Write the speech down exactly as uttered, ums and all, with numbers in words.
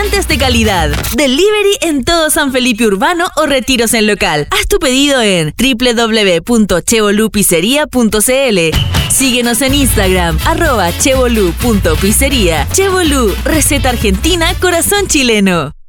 ingredientes de calidad. Delivery en todo San Felipe Urbano o retiros en local. Haz tu pedido en doble u doble u doble u punto chevolu pizzeria punto c l. Síguenos en Instagram, arroba chevolu punto pizzeria. Chevolu, receta argentina, corazón chileno.